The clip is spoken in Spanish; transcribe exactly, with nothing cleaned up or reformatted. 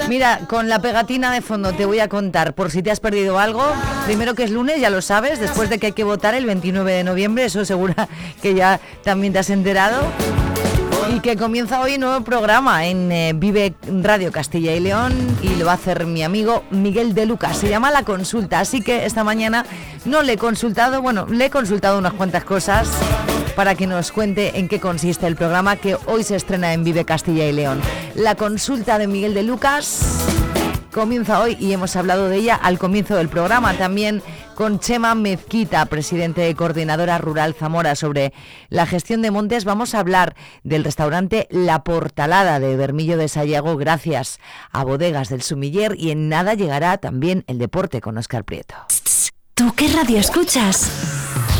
Mira, con la pegatina de fondo te voy a contar, por si te has perdido algo. Primero que es lunes, ya lo sabes, después de que hay que votar el veintinueve de noviembre, eso segura que ya también te has enterado. Y que comienza hoy un nuevo programa en eh, Vive Radio Castilla y León y lo va a hacer mi amigo Miguel de Lucas. Se llama La Consulta, así que esta mañana no le he consultado, bueno, le he consultado unas cuantas cosas para que nos cuente en qué consiste el programa que hoy se estrena en Vive Castilla y León. La Consulta de Miguel de Lucas comienza hoy y hemos hablado de ella al comienzo del programa. También con Chema Mezquita, presidente de Coordinadora Rural Zamora, sobre la gestión de montes. Vamos a hablar del restaurante La Portalada de Bermillo de Sayago, gracias a Bodegas del Sumiller, y en nada llegará también el deporte con Óscar Prieto. ¿Tú qué radio escuchas?